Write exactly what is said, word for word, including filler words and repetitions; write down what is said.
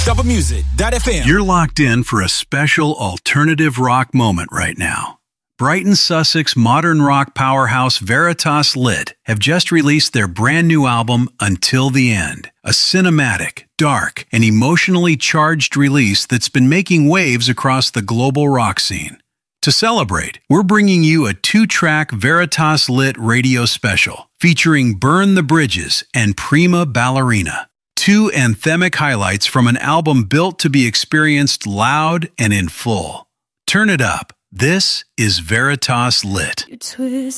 discover music dot f m. You're locked in for a special alternative rock moment right now. Brighton, Sussex modern rock powerhouse Veritas Lit have just released their brand new album, Until the End, a cinematic, dark, and emotionally charged release that's been making waves across the global rock scene. To celebrate, we're bringing you a two-track Veritas Lit radio special featuring Burn the Bridges and Prima Ballerina, two anthemic highlights from an album built to be experienced loud and in full. Turn it up. This is Veritas Lit. You twist